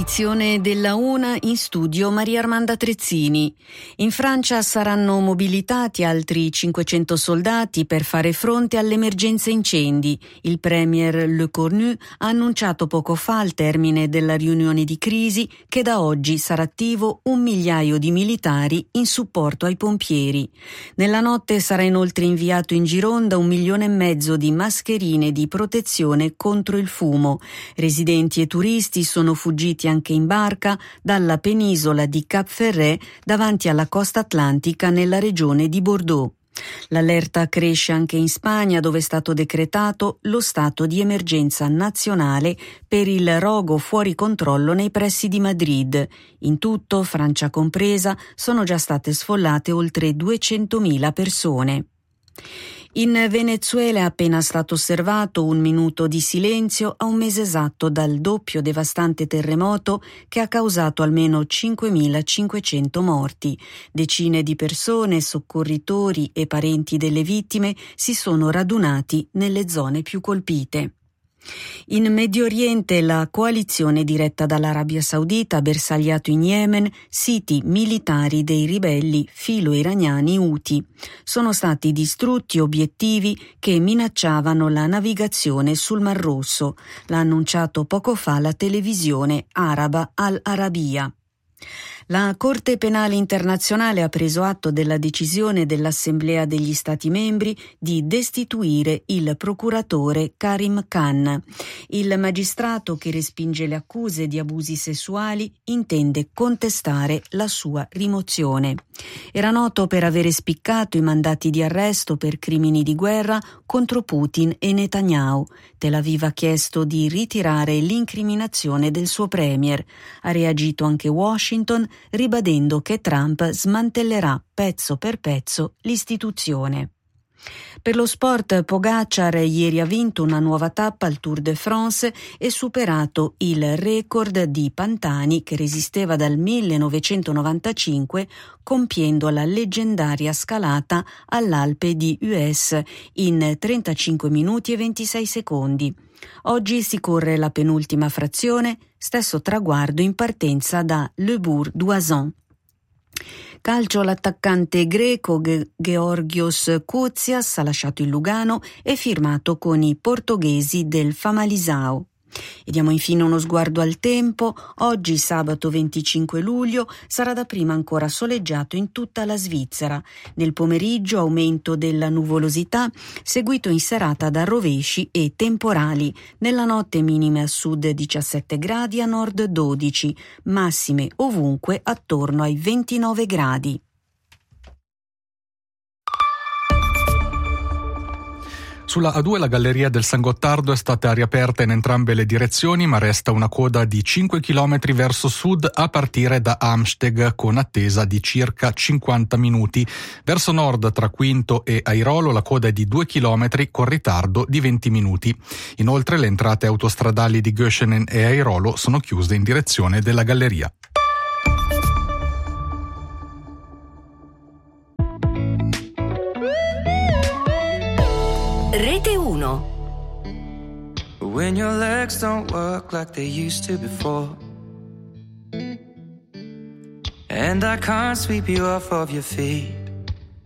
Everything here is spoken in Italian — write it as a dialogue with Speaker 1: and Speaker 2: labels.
Speaker 1: edizione della Una, in studio Maria Armanda Trezzini. In Francia saranno mobilitati altri 500 soldati per fare fronte all'emergenza incendi. Il premier Le Cornu ha annunciato poco fa, al termine della riunione di crisi, che da oggi sarà attivo 1.000.000 di militari in supporto ai pompieri. Nella notte sarà inoltre inviato in Gironda 1,5 milioni di mascherine di protezione contro il fumo. Residenti e turisti sono fuggiti anche in barca dalla penisola di Cap Ferret davanti alla costa atlantica nella regione di Bordeaux. L'allerta cresce anche in Spagna, dove è stato decretato lo stato di emergenza nazionale per il rogo fuori controllo nei pressi di Madrid. In tutto, Francia compresa, sono già state sfollate oltre 200.000 persone. In Venezuela è appena stato osservato 1 minuto di silenzio a un mese esatto dal doppio devastante terremoto che ha causato almeno 5.500 morti. Decine di persone, soccorritori e parenti delle vittime si sono radunati nelle zone più colpite. In Medio Oriente la coalizione diretta dall'Arabia Saudita ha bersagliato in Yemen siti militari dei ribelli filo-iraniani Houthi. Sono stati distrutti obiettivi che minacciavano la navigazione sul Mar Rosso. L'ha annunciato poco fa la televisione araba Al Arabiya. La Corte Penale Internazionale ha preso atto della decisione dell'Assemblea degli Stati membri di destituire il procuratore Karim Khan. Il magistrato, che respinge le accuse di abusi sessuali, intende contestare la sua rimozione. Era noto per avere spiccato i mandati di arresto per crimini di guerra contro Putin e Netanyahu. Tel Aviv ha chiesto di ritirare l'incriminazione del suo premier. Ha reagito anche Washington, ribadendo che Trump smantellerà pezzo per pezzo l'istituzione. Per lo sport, Pogačar ieri ha vinto una nuova tappa al Tour de France e superato il record di Pantani, che resisteva dal 1995, compiendo la leggendaria scalata all'Alpe di Hues in 35 minuti e 26 secondi. Oggi si corre la penultima frazione, stesso traguardo in partenza da Le Bourg-d'Oisans. Calcio, l'attaccante greco Georgios Koutsias ha lasciato il Lugano e firmato con i portoghesi del Famalicão. E diamo infine uno sguardo al tempo. Oggi, sabato 25 luglio, sarà dapprima ancora soleggiato in tutta la Svizzera. Nel pomeriggio aumento della nuvolosità, seguito in serata da rovesci e temporali. Nella notte minime a sud 17 gradi, a nord 12, massime ovunque attorno ai 29 gradi.
Speaker 2: Sulla A2 la galleria del San Gottardo è stata riaperta in entrambe le direzioni, ma resta una coda di 5 km verso sud a partire da Amsteg, con attesa di circa 50 minuti. Verso nord, tra Quinto e Airolo, la coda è di 2 km con ritardo di 20 minuti. Inoltre le entrate autostradali di Göschenen e Airolo sono chiuse in direzione della galleria.
Speaker 3: Rete 1.
Speaker 4: When your legs don't work like they used to before, and I can't sweep you off of your feet,